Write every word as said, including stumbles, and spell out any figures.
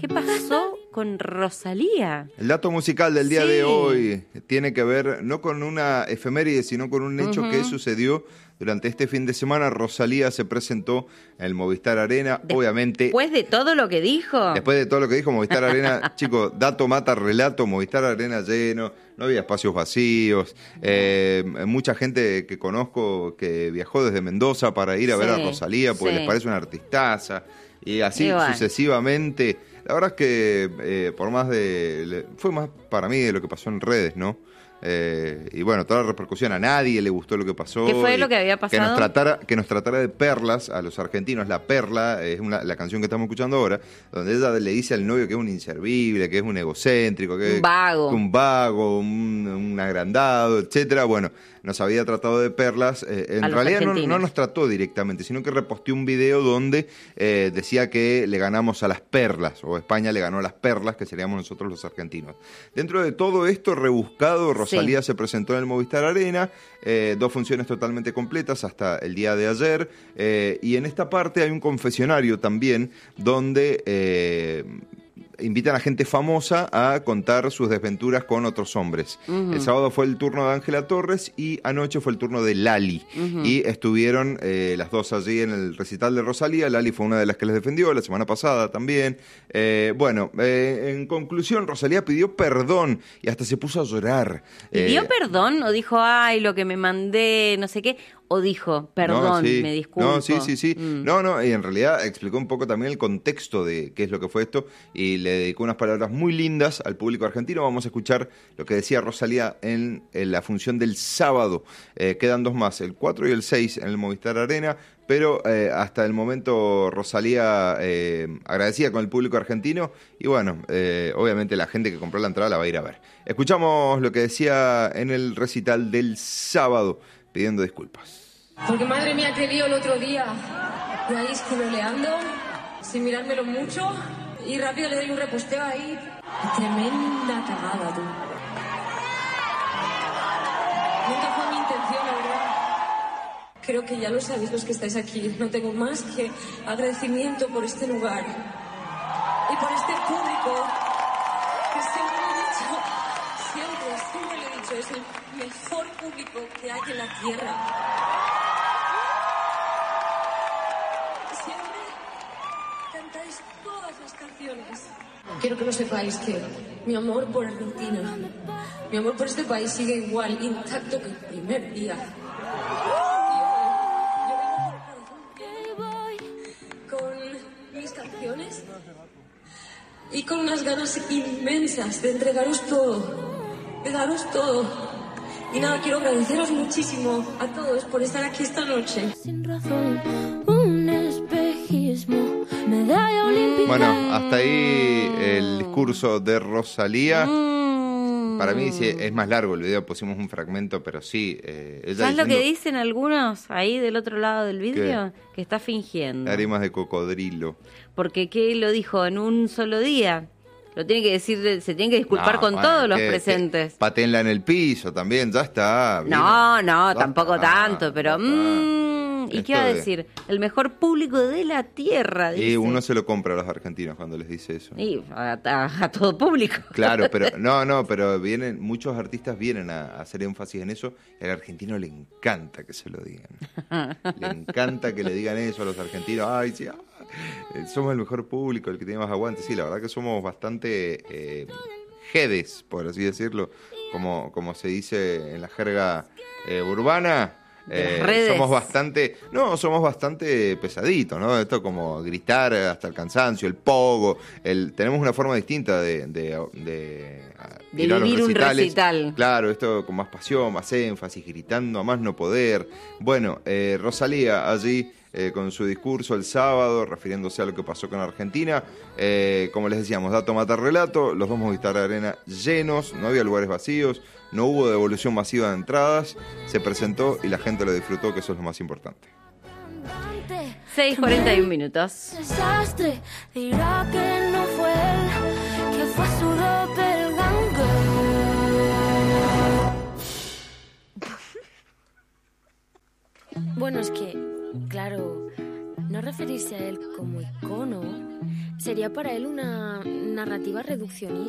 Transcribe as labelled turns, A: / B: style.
A: pasó con Rosalía?
B: El dato musical del día
A: Sí.
B: de hoy tiene que ver no con una efeméride, sino con un hecho uh-huh. que sucedió durante este fin de semana. Rosalía se presentó en el Movistar Arena,
A: Des-
B: obviamente...
A: Después de todo lo que dijo.
B: Después de todo lo que dijo Movistar Arena, chicos, dato mata relato, Movistar Arena lleno, no había espacios vacíos, eh, mucha gente que conozco que viajó desde Mendoza para ir a
A: Sí,
B: ver a Rosalía porque
A: sí.
B: les parece una artistaza, y así
A: Y bueno.
B: sucesivamente. La verdad es que eh, por más de... le- fue más para mí de lo que pasó en redes, ¿no? Eh, y bueno, toda la repercusión, a nadie le gustó lo que pasó.
A: ¿Qué fue
B: y
A: lo que había
B: Que nos
A: pasado?
B: tratara, que nos tratara de perlas a los argentinos. La perla es una, la canción que estamos escuchando ahora, donde ella le dice al novio que es un inservible, que es un egocéntrico, que
A: Un vago.
B: que un vago, un, un agrandado, etcétera. Bueno, nos había tratado de perlas. Eh, en
A: A los
B: realidad no,
A: argentinos.
B: no nos trató directamente, sino que reposteó un video donde eh, decía que le ganamos a las perlas, o España le ganó a las perlas, que seríamos nosotros los argentinos. Dentro de todo esto rebuscado, Rosalía
A: Sí.
B: se presentó en el Movistar Arena, eh, dos funciones totalmente completas hasta el día de ayer, eh, y en esta parte hay un confesionario también donde... Eh, invitan a gente famosa a contar sus desventuras con otros hombres. Uh-huh. El sábado fue el turno de Ángela Torres y anoche fue el turno de Lali. Uh-huh. Y estuvieron eh, las dos allí en el recital de Rosalía. Lali fue una de las que les defendió la semana pasada también. Eh, bueno, eh, en conclusión, Rosalía pidió perdón y hasta se puso a llorar.
A: ¿Pidió
B: eh,
A: perdón o dijo, ay, lo que me mandé, no sé qué? ¿O dijo, perdón,
B: no, sí.
A: me disculpo?
B: No, sí, sí, sí.
A: Mm.
B: No, no, y en realidad explicó un poco también el contexto de qué es lo que fue esto y le dedicó unas palabras muy lindas al público argentino. Vamos a escuchar lo que decía Rosalía en, en la función del sábado. Eh, quedan dos más, el cuatro y el seis en el Movistar Arena, pero eh, hasta el momento Rosalía eh, agradecida con el público argentino y bueno, eh, obviamente la gente que compró la entrada la va a ir a ver. Escuchamos lo que decía en el recital del sábado, pidiendo disculpas.
C: Porque madre mía, qué lío el otro día. Y ahí escuroleando, sin mirármelo mucho, y rápido le doy un reposteo ahí. Tremenda cagada, tú. Nunca fue mi intención, la verdad. Creo que ya lo sabéis los que estáis aquí. No tengo más que agradecimiento por este lugar. Y por este público, que siempre lo he dicho, siempre, siempre lo he dicho, es el mejor público que hay en la tierra. Cantáis todas las canciones. Quiero que lo sepáis que mi amor por Argentina, mi amor por este país sigue igual, intacto que el primer día. Yo vengo por el corazón con mis canciones y con unas ganas inmensas de entregaros todo, de daros todo. Y nada, quiero agradeceros muchísimo a todos por estar aquí esta noche.
D: Sin razón, un espejismo, medalla olímpica.
B: Bueno, hasta ahí el discurso de Rosalía. Mm. Para mí sí, es más largo el video, pusimos un fragmento, pero sí. Eh, ella
A: ¿Sabes
B: diciendo,
A: lo que dicen algunos ahí del otro lado del vídeo? Que está fingiendo.
B: Lágrimas de cocodrilo.
A: Porque ¿qué lo dijo en un solo día? Lo tiene que decir, se tiene que disculpar
B: No,
A: con
B: bueno,
A: todos los
B: que,
A: presentes.
B: Que paténla en el piso también, ya está.
A: No,
B: mira,
A: no,
B: ya
A: tampoco
B: está,
A: tanto, pero... Mmm, ¿y
B: Esto
A: qué va a
B: de-
A: decir? El mejor público de la tierra, dice.
B: Y uno se lo compra a los argentinos cuando les dice eso.
A: Y a, a- a todo público.
B: Claro, pero no, no, pero vienen muchos artistas vienen a, a hacer énfasis en eso. Y al argentino le encanta que se lo digan. Le encanta que le digan eso a los argentinos. Ay, sí, ah, eh, somos el mejor público, el que tiene más aguante. Sí, la verdad que somos bastante eh, jedes, por así decirlo, como, como se dice en la jerga eh, urbana.
A: De las
B: Eh,
A: redes.
B: somos bastante, no, somos bastante pesaditos, ¿no? Esto como gritar hasta el cansancio, el pogo, el, tenemos una forma distinta de, de, de,
A: De
B: ir a los
A: vivir un
B: recitales.
A: recital.
B: Claro, esto con más pasión, más énfasis, gritando a más no poder. Bueno, eh, Rosalía allí eh, con su discurso el sábado, refiriéndose a lo que pasó con Argentina. Eh, como les decíamos, dato mata relato, los dos Movistar Arena llenos, no había lugares vacíos, no hubo devolución masiva de entradas, se presentó y la gente lo disfrutó, que eso es lo más importante.
A: seis cuarenta y uno minutos.
D: Desastre, dirá que no fue él, que fue su doppelganger. Bueno, es que, claro, no referirse a él como icono
E: sería para él una narrativa reduccionista.